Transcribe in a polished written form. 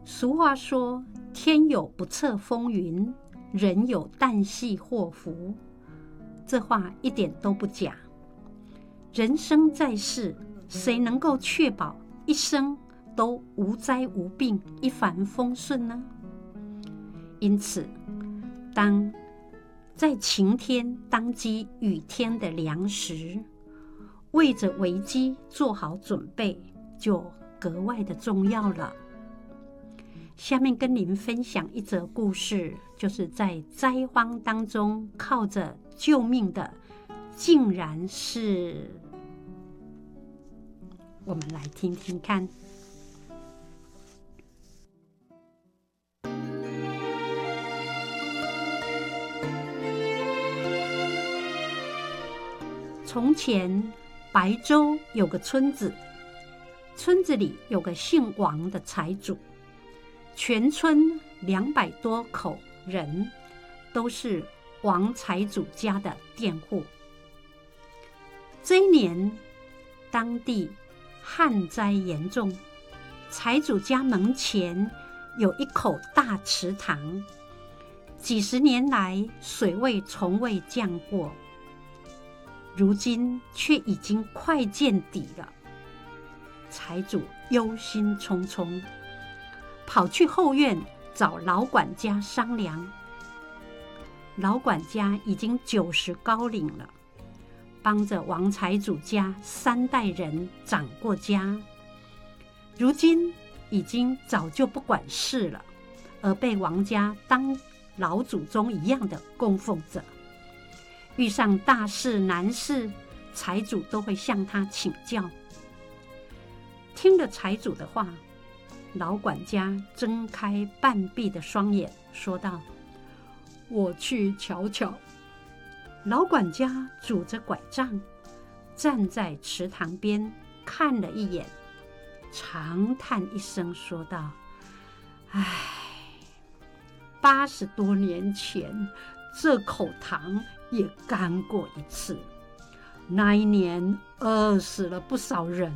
俗话说，天有不测风云，人有旦夕祸福。这话一点都不假。人生在世，谁能够确保一生都无灾无病、一帆风顺呢？因此，当在晴天当击雨天的粮食，为着危机做好准备，就格外的重要了。下面跟您分享一则故事，就是在灾荒当中靠着救命的，竟然是……我们来听听看。从前，白州有个村子，村子里有个姓王的财主，全村200多口人都是王财主家的佃户。这一年，当地旱灾严重，财主家门前有一口大池塘，几十年来水位从未降过，如今却已经快见底了。财主忧心忡忡，跑去后院找老管家商量。老管家已经90高龄了，帮着王财主家3代人掌过家，如今已经早就不管事了，而被王家当老祖宗一样的供奉着。遇上大事难事，财主都会向他请教。听了财主的话，老管家睁开半闭的双眼，说道：“我去瞧瞧。”老管家拄着拐杖，站在池塘边看了一眼，长叹一声，说道：“唉，80多年前，这口塘也干过一次，那一年饿死了不少人